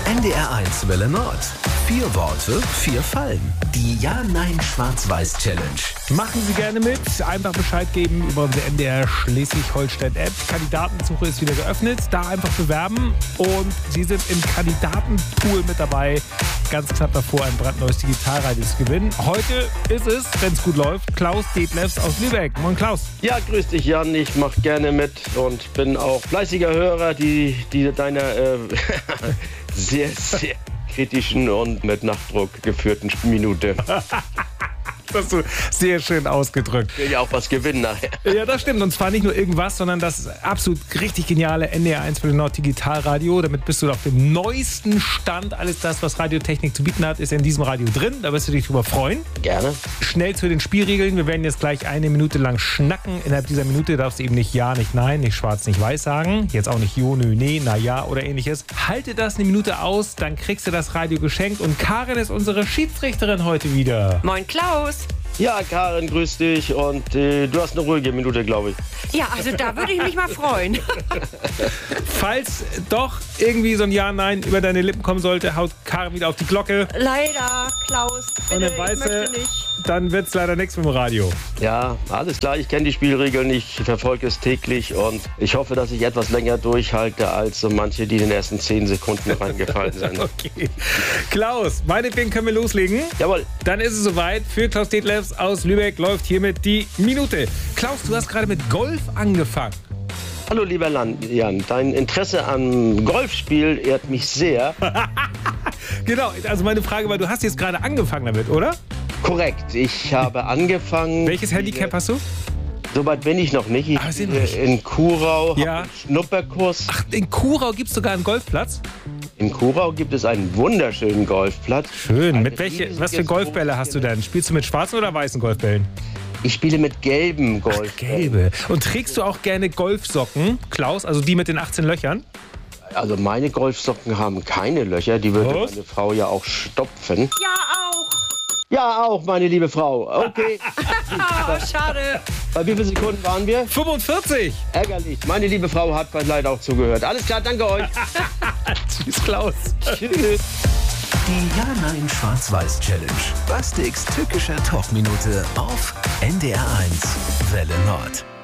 NDR1 Welle Nord. 4 Worte, 4 Fallen. Die Ja-Nein-Schwarz-Weiß-Challenge. Machen Sie gerne mit. Einfach Bescheid geben über unsere NDR Schleswig-Holstein-App. Kandidatensuche ist wieder geöffnet. Da einfach bewerben. Und Sie sind im Kandidatenpool mit dabei. Ganz knapp davor, ein brandneues Digitalradio zu gewinnen. Heute ist es, wenn es gut läuft, Klaus Detlefs aus Lübeck. Moin Klaus. Ja, grüß dich Jan. Ich mach gerne mit und bin auch fleißiger Hörer, die deiner sehr, sehr kritischen und mit Nachdruck geführten Minute. Das hast du sehr schön ausgedrückt. Ich will ja auch was gewinnen nachher. Ja, das stimmt. Und zwar nicht nur irgendwas, sondern das absolut richtig geniale NDR1 Welle Nord Digitalradio. Damit bist du auf dem neuesten Stand. Alles das, was Radiotechnik zu bieten hat, ist in diesem Radio drin. Da wirst du dich drüber freuen. Gerne. Schnell zu den Spielregeln. Wir werden jetzt gleich 1 Minute lang schnacken. Innerhalb dieser Minute darfst du eben nicht Ja, nicht Nein, nicht Schwarz, nicht Weiß sagen. Jetzt auch nicht Jo, nö, nee, na ja oder ähnliches. Halte das 1 Minute aus, dann kriegst du das Radio geschenkt. Und Karin ist unsere Schiedsrichterin heute wieder. Moin Klaus. Ja, Karin, grüß dich und du hast eine ruhige Minute, glaube ich. Ja, also da würde ich mich mal freuen. Falls doch irgendwie so ein Ja, Nein über deine Lippen kommen sollte, haut Karin wieder auf die Glocke. Leider, Klaus. Und Bitte, dann weißt ich möchte du, nicht. dann wird's leider nichts mit dem Radio. Ja, alles klar, ich kenne die Spielregeln, ich verfolge es täglich und ich hoffe, dass ich etwas länger durchhalte als so manche, die in den ersten 10 Sekunden reingefallen sind. Okay. Klaus, meinetwegen können wir loslegen. Jawohl. Dann ist es soweit. Für Klaus Detlefs aus Lübeck läuft hiermit die Minute. Klaus, du hast gerade mit Golf angefangen. Hallo lieber Jan, dein Interesse am Golfspiel ehrt mich sehr. Genau, also meine Frage war, du hast jetzt gerade angefangen damit, oder? Korrekt, ich habe angefangen. Welches Handicap hast du? Soweit bin ich noch nicht. Ich sind spiele nicht. in Kurau, Ja. habe einen Schnupperkurs. Ach, in Kurau gibt es sogar einen Golfplatz? In Kurau gibt es einen wunderschönen Golfplatz. Schön. Eine Was für Golfbälle hast du denn? Spielst du mit schwarzen oder weißen Golfbällen? Ich spiele mit gelben Golfbällen. Gelbe. Und trägst du auch gerne Golfsocken, Klaus? Also die mit den 18 Löchern? Also meine Golfsocken haben keine Löcher, die würde Was? meine Frau ja auch stopfen. Ja, auch. Ja, auch, meine liebe Frau. Okay. Oh, schade. Bei wie vielen Sekunden waren wir? 45. Ärgerlich. Meine liebe Frau hat leider auch zugehört. Alles klar, danke euch. Tschüss, Klaus. Tschüss. Die Ja-Nein-Schwarz-Weiß-Challenge. Bastiks tückische Talkminute auf NDR1 Welle Nord.